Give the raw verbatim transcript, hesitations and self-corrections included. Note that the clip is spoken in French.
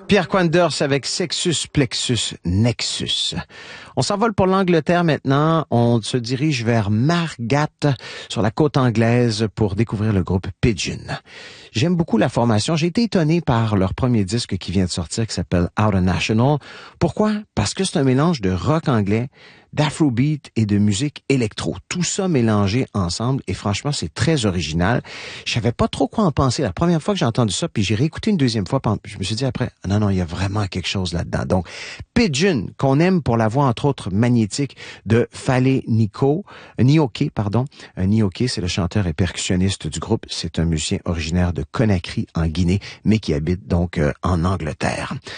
Pierre Quanders avec Sexus Plexus Nexus. On s'envole pour l'Angleterre maintenant. On se dirige vers Margat, sur la côte anglaise, pour découvrir le groupe Pigeon. J'aime beaucoup la formation. J'ai été étonné par leur premier disque qui vient de sortir, qui s'appelle Out of National. Pourquoi? Parce que c'est un mélange de rock anglais, d'afrobeat et de musique électro. Tout ça mélangé ensemble et franchement, c'est très original. Je savais pas trop quoi en penser la première fois que j'ai entendu ça, puis j'ai réécouté une deuxième fois, je me suis dit après, non, non, il y a vraiment quelque chose là-dedans. Donc, Pigeon, qu'on aime pour la voix, entre autres, magnétique de Fale Niko, Nioké, pardon. Nioké, c'est le chanteur et percussionniste du groupe. C'est un musicien originaire de Conakry, en Guinée, mais qui habite donc euh, en Angleterre.